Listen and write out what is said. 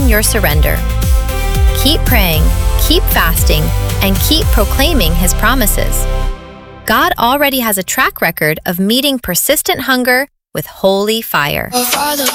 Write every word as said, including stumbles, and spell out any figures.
deepen your surrender. Keep praying, keep fasting, and keep proclaiming His promises. God already has a track record of meeting persistent hunger with holy fire. Oh, Father